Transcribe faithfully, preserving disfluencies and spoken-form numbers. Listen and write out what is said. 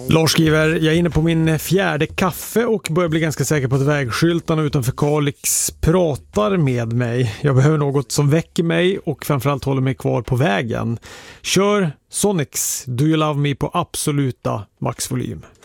Lars skriver, jag är inne på min fjärde kaffe och börjar bli ganska säker på att vägskyltarna utanför Kalix pratar med mig. Jag behöver något som väcker mig och framförallt håller mig kvar på vägen. Kör Sonics Do You Love Me på absoluta maxvolym.